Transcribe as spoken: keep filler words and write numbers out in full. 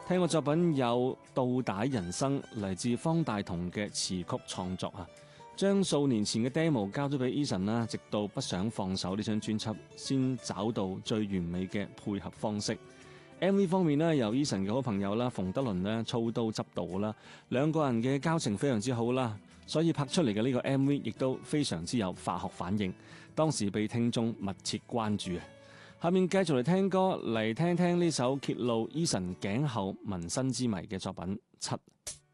聽過作品有《倒帶人生》，嚟自方大同嘅詞曲創作啊，將數年前嘅 demo 交咗俾 Eason 啦，直到不想放手呢張專輯，先找到最完美嘅配合方式。M V 方面呢，由 Eason 嘅好朋友啦，馮德倫呢操刀執導啦，兩個人嘅交情非常之好啦，所以拍出嚟嘅呢個 M V 亦都非常之有化學反應，當時被聽眾密切關注啊。下面繼續嚟聽歌，嚟聽聽呢首揭露 Eason 頸後紋身之謎嘅作品七。